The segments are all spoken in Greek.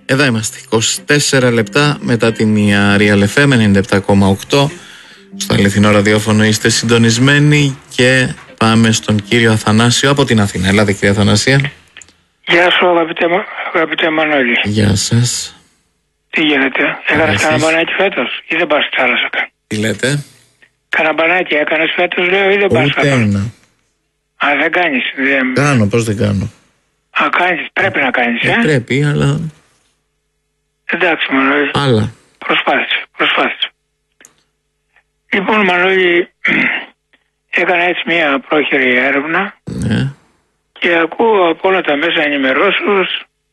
Εδώ είμαστε, 24 λεπτά μετά τη μία, Real FM 97,8. Στο αληθινό ραδιόφωνο είστε συντονισμένοι και πάμε στον κύριο Αθανάσιο από την Αθήνα. Ελάτε, κύριε Αθανασία. Γεια σου, αγαπητέ Μανώλη. Γεια σας. Τι γίνεται, έκανες κανένα μπανάκι φέτος ή δεν πας στη θάλασσα? Τι λέτε? Κανένα μπανάκι έκανες φέτος, λέω, ή δεν πας? Ούτε ένα. Α, δεν κάνεις? Κάνω, πώς δεν κάνω? Α, κάνεις, πρέπει να κάνεις, Πρέπει, αλλά... Εντάξει, Μανώλη. Άλλα. Προσπάθησε. Λοιπόν, Μανώλη, έκανα έτσι μια πρόχειρη έρευνα, Ναι. και ακούω από όλα τα μέσα ενημερώσεως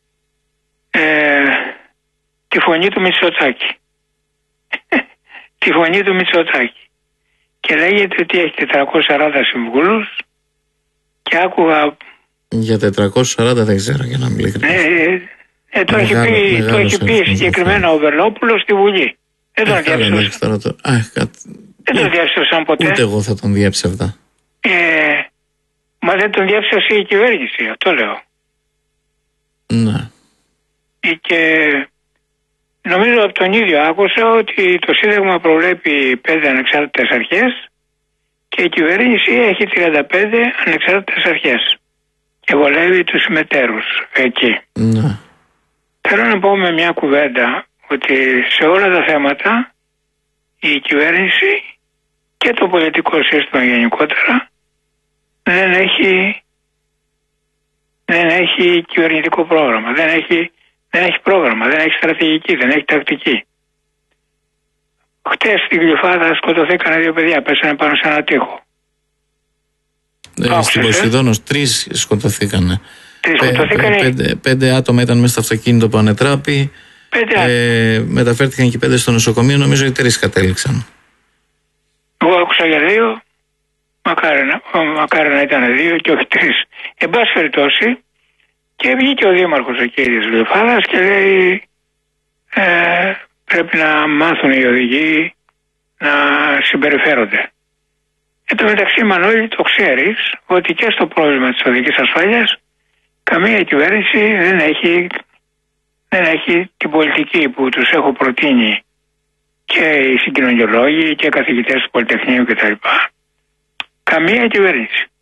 τη φωνή του Μητσοτάκη. Τη φωνή του Μητσοτάκη. Και λέγεται ότι έχει 440 συμβούλους και άκουγα... Για 440 δεν ξέρω, για να μην ειλικρινής. Το έχει πει συγκεκριμένα ο Βελόπουλος στη Βουλή. Δεν τον διέψευσαν. Δεν τον διέψευσαν ποτέ. Ούτε εγώ θα τον διέψευδα. Μα δεν τον διέψευσε η κυβέρνηση, αυτό λέω. Ναι. Και νομίζω από τον ίδιο άκουσα ότι το Σύνταγμα προβλέπει 5 ανεξάρτητες αρχές και η κυβέρνηση έχει 35 ανεξάρτητες αρχές και βολεύει τους συμμετέρους εκεί. Ναι. Θέλω να πω με μια κουβέντα ότι σε όλα τα θέματα η κυβέρνηση και το πολιτικό σύστημα γενικότερα δεν έχει κυβερνητικό πρόγραμμα, δεν έχει πρόγραμμα, δεν έχει στρατηγική, δεν έχει τακτική. Χτες στην Γλυφάδα σκοτωθήκαν 2 παιδιά, πέσανε πάνω σε ένα τοίχο. Στην Ποσειδώνος 3 σκοτωθήκανε. 5 άτομα ήταν μέσα στο αυτοκίνητο που ανετράπη. Μεταφέρθηκαν και 5 στο νοσοκομείο, νομίζω οι 3 κατέληξαν. Εγώ άκουσα για 2, μακάρι να ήταν 2 και όχι 3. Εν πάση περιπτώσει, και βγήκε ο δήμαρχος εκεί της Γλυφάδας και λέει πρέπει να μάθουν οι οδηγοί να συμπεριφέρονται. Εν τω μεταξύ, Μανώλη, το ξέρεις ότι και στο πρόβλημα της οδικής ασφάλειας καμία κυβέρνηση δεν έχει την πολιτική που τους έχω προτείνει και οι συγκοινωνιολόγοι και οι καθηγητές του Πολυτεχνείου κτλ. Καμία κυβέρνηση.